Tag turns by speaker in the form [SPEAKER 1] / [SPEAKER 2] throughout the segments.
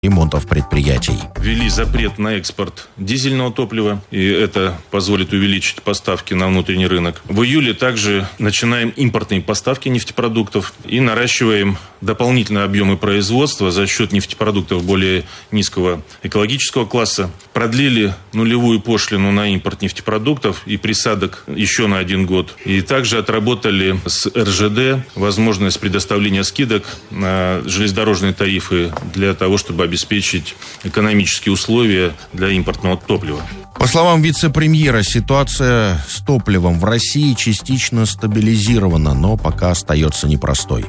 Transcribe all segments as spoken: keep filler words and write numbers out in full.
[SPEAKER 1] ремонтов предприятий.
[SPEAKER 2] Ввели запрет на экспорт дизельного топлива, и это позволит увеличить поставки на внутренний рынок. В июле также начинаем импортные поставки нефтепродуктов и наращиваем дополнительные объемы производства за счет нефтепродуктов более низкого экологического класса. Продлили нулевую пошлину на импорт нефтепродуктов и присадок еще на один год. И также отработали с эр жэ дэ возможность предоставления скидок на железнодорожные тарифы для того, чтобы обеспечить экономические условия для импортного топлива.
[SPEAKER 1] По словам вице-премьера, ситуация с топливом в России частично стабилизирована, но пока остается непростой.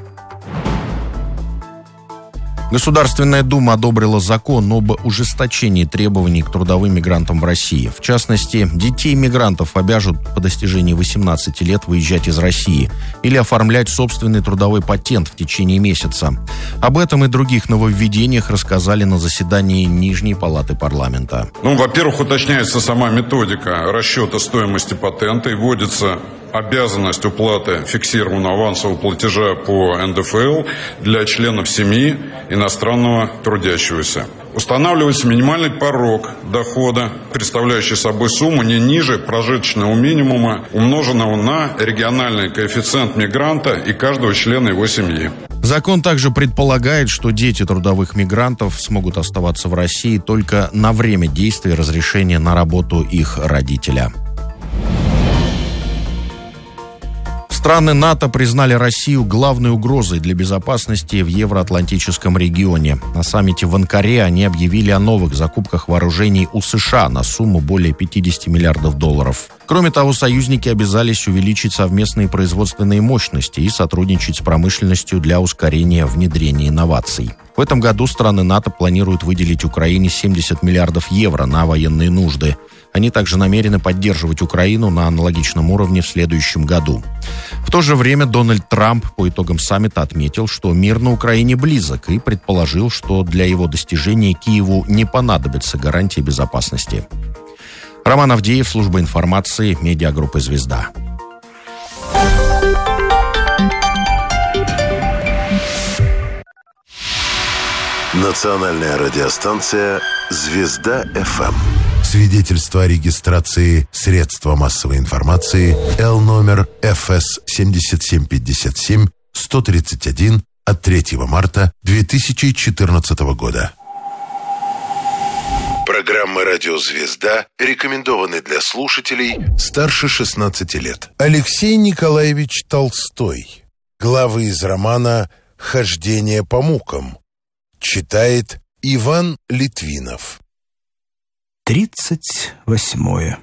[SPEAKER 1] Государственная Дума одобрила закон об ужесточении требований к трудовым мигрантам в России. В частности, детей мигрантов обяжут по достижении восемнадцати лет выезжать из России или оформлять собственный трудовой патент в течение месяца. Об этом и других нововведениях рассказали на заседании Нижней палаты парламента.
[SPEAKER 3] Ну, во-первых, уточняется сама методика расчета стоимости патента и вводится обязанность уплаты фиксированного авансового платежа по эн дэ эф эл для членов семьи иностранного трудящегося. Устанавливается минимальный порог дохода, представляющий собой сумму не ниже прожиточного минимума, умноженного на региональный коэффициент мигранта и каждого члена его семьи.
[SPEAKER 1] Закон также предполагает, что дети трудовых мигрантов смогут оставаться в России только на время действия разрешения на работу их родителя. Страны НАТО признали Россию главной угрозой для безопасности в евроатлантическом регионе. На саммите в Анкаре они объявили о новых закупках вооружений у США на сумму более пятьдесят миллиардов долларов. Кроме того, союзники обязались увеличить совместные производственные мощности и сотрудничать с промышленностью для ускорения внедрения инноваций. В этом году страны НАТО планируют выделить Украине семьдесят миллиардов евро на военные нужды. Они также намерены поддерживать Украину на аналогичном уровне в следующем году. В то же время Дональд Трамп по итогам саммита отметил, что мир на Украине близок, и предположил, что для его достижения Киеву не понадобятся гарантии безопасности. Роман Авдеев, служба информации, медиагруппы «Звезда».
[SPEAKER 4] Национальная радиостанция «Звезда эф эм».
[SPEAKER 5] Свидетельство о регистрации средства массовой информации Л номер эф эс семь семь пять семь сто тридцать один от третьего марта две тысячи четырнадцатого года.
[SPEAKER 4] Программы «Радио Звезда» рекомендованы для слушателей старше шестнадцати лет.
[SPEAKER 5] Алексей Николаевич Толстой. Главы из романа «Хождение по мукам». Читает Иван Литвинов.
[SPEAKER 6] Тридцать восьмое.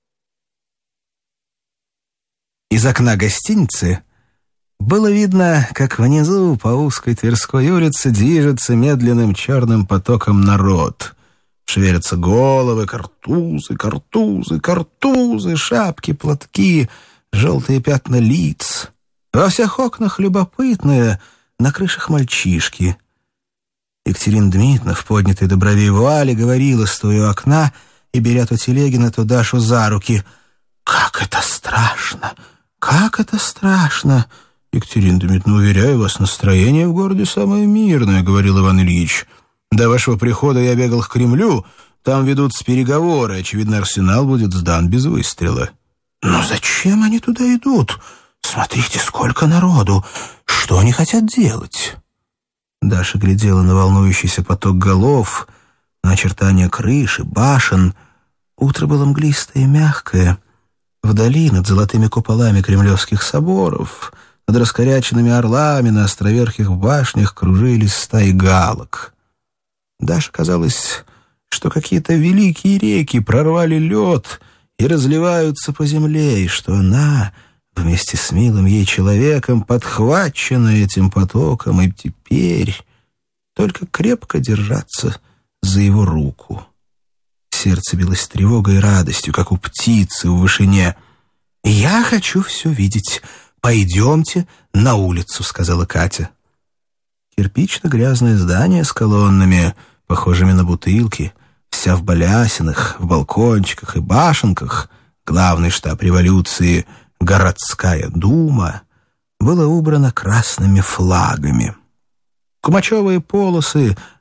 [SPEAKER 6] Из окна гостиницы было видно, как внизу по узкой Тверской улице движется медленным черным потоком народ. Шевелятся головы, картузы, картузы, картузы, шапки, платки, желтые пятна лиц. Во всех окнах любопытные, на крышах мальчишки. Екатерина Дмитриевна в поднятой до бровей вуале говорила, стоя у окна и беря то Телегина, то Дашу за руки: «Как это страшно! Как это страшно!» «Екатерина Дмитриевна, уверяю вас, настроение в городе самое мирное», — говорил Иван Ильич. «До вашего прихода я бегал к Кремлю, там ведутся переговоры, очевидно, арсенал будет сдан без выстрела». «Но зачем они туда идут? Смотрите, сколько народу! Что они хотят делать?» Даша глядела на волнующийся поток голов, на очертания крыши, башен. Утро было мглистое и мягкое. Вдали, над золотыми куполами кремлевских соборов, над раскоряченными орлами на островерхих башнях кружились стаи галок. Даше казалось, что какие-то великие реки прорвали лед и разливаются по земле, и что она вместе с милым ей человеком подхвачена этим потоком, и теперь только крепко держаться за его руку. Сердце билось тревогой и радостью, как у птицы в вышине. «Я хочу все видеть. Пойдемте на улицу», — сказала Катя. Кирпично-грязное здание с колоннами, похожими на бутылки, вся в балясинах, в балкончиках и башенках, главный штаб революции — городская дума, было убрано красными флагами. Кумачевые полосы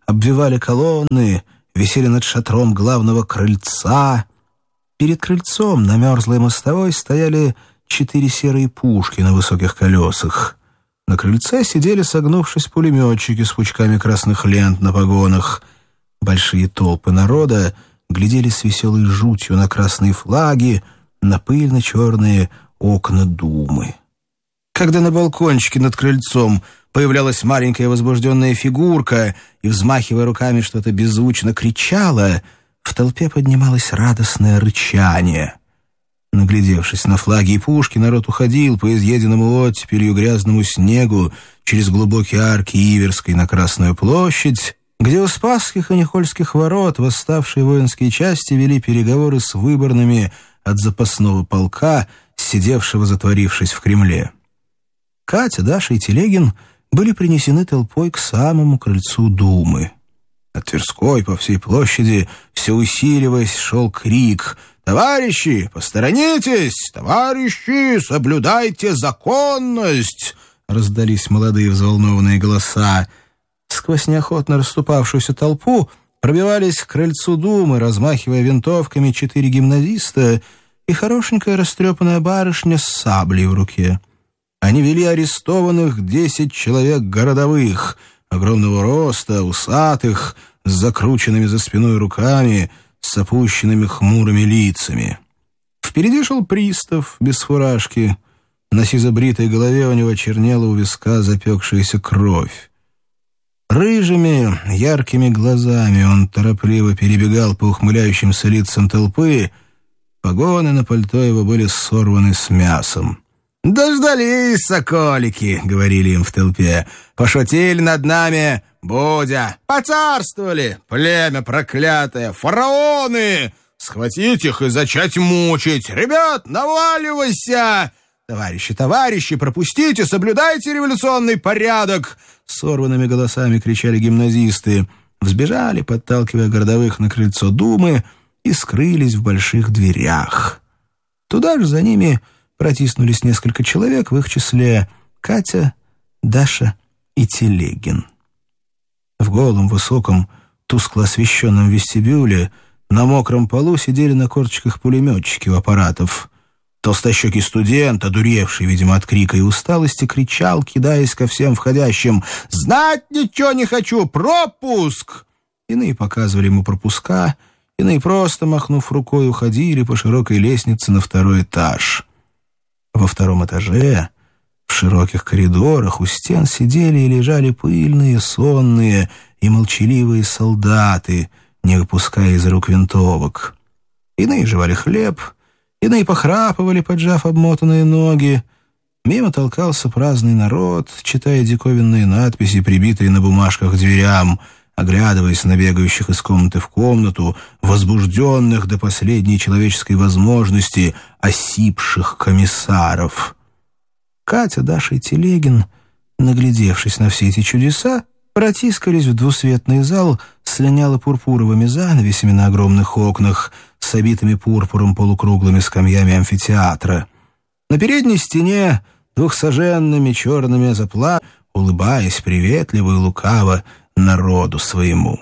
[SPEAKER 6] обвивали колонны, висели над шатром главного крыльца. Перед крыльцом на мерзлой мостовой стояли четыре серые пушки на высоких колесах. На крыльце сидели, согнувшись, пулеметчики с пучками красных лент на погонах. Большие толпы народа глядели с веселой жутью на красные флаги, на пыльно-черные окна Думы. Когда на балкончике над крыльцом появлялась маленькая возбужденная фигурка и, взмахивая руками, что-то беззвучно кричала, в толпе поднималось радостное рычание. Наглядевшись на флаги и пушки, народ уходил по изъеденному оттепелью грязному снегу через глубокие арки Иверской на Красную площадь, где у Спасских и Никольских ворот восставшие воинские части вели переговоры с выборными от запасного полка, сидевшего, затворившись в Кремле. Катя, Даша и Телегин были принесены толпой к самому крыльцу Думы. От Тверской по всей площади, все усиливаясь, шел крик: «Товарищи, посторонитесь! Товарищи, соблюдайте законность!» Раздались молодые взволнованные голоса. Сквозь неохотно расступавшуюся толпу пробивались к крыльцу Думы, размахивая винтовками, четыре гимназиста и хорошенькая растрепанная барышня с саблей в руке. Они вели арестованных десять человек городовых, огромного роста, усатых, с закрученными за спиной руками, с опущенными хмурыми лицами. Впереди шел пристав без фуражки. На сизобритой голове у него чернела у виска запекшаяся кровь. Рыжими, яркими глазами он торопливо перебегал по ухмыляющимся лицам толпы. Погоны на пальто его были сорваны с мясом. «Дождались, соколики!» — говорили им в толпе. «Пошутили над нами, Будя! Поцарствовали! Племя проклятое! Фараоны! Схватить их и зачать мучить! Ребят, наваливайся! Товарищи, товарищи, пропустите, соблюдайте революционный порядок!» Сорванными голосами кричали гимназисты. Взбежали, подталкивая городовых, на крыльцо Думы и скрылись в больших дверях. Туда же за ними протиснулись несколько человек, в их числе Катя, Даша и Телегин. В голом, высоком, тускло освещенном вестибюле на мокром полу сидели на корточках пулеметчики у аппаратов. Толстощекий студент, одуревший, видимо, от крика и усталости, кричал, кидаясь ко всем входящим: «Знать ничего не хочу! Пропуск!» Иные показывали ему пропуска, иные, просто махнув рукой, уходили по широкой лестнице на второй этаж. Во втором этаже, в широких коридорах, у стен сидели и лежали пыльные, сонные и молчаливые солдаты, не выпуская из рук винтовок. Иные жевали хлеб, иные похрапывали, поджав обмотанные ноги. Мимо толкался праздный народ, читая диковинные надписи, прибитые на бумажках к дверям, оглядываясь на бегающих из комнаты в комнату, возбужденных до последней человеческой возможности осипших комиссаров. Катя, Даша и Телегин, наглядевшись на все эти чудеса, протискались в двусветный зал с линяло-пурпуровыми занавесями на огромных окнах, с обитыми пурпуром полукруглыми скамьями амфитеатра. На передней стене двухсаженными черными запла, улыбаясь приветливо и лукаво народу своему.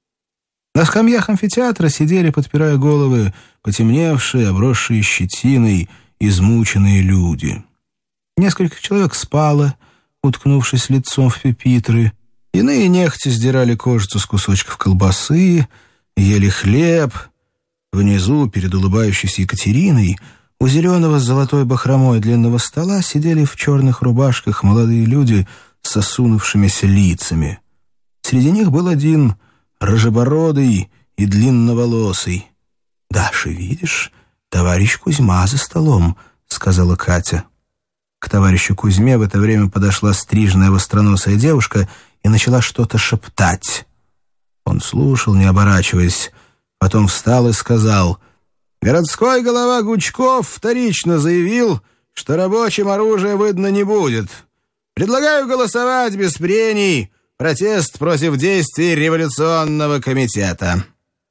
[SPEAKER 6] На скамьях амфитеатра сидели, подпирая головы, потемневшие, обросшие щетиной, измученные люди. Несколько человек спало, уткнувшись лицом в пюпитры. Иные нехотя сдирали кожицу с кусочков колбасы, ели хлеб. Внизу, перед улыбающейся Екатериной, у зеленого с золотой бахромой длинного стола сидели в черных рубашках молодые люди с осунувшимися лицами. Среди них был один, рыжебородый и длинноволосый. «Даша, видишь, товарищ Кузьма за столом», — сказала Катя. К товарищу Кузьме в это время подошла стриженная востроносая девушка и начала что-то шептать. Он слушал, не оборачиваясь, потом встал и сказал: «Городской голова Гучков вторично заявил, что рабочим оружия выдано не будет. Предлагаю голосовать без прений. Протест против действий революционного комитета».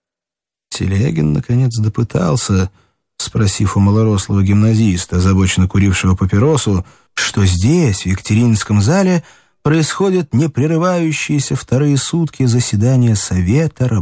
[SPEAKER 6] Телегин, наконец, допытался, спросив у малорослого гимназиста, озабоченно курившего папиросу, что здесь, в Екатерининском зале, происходят непрерывающиеся вторые сутки заседания Совета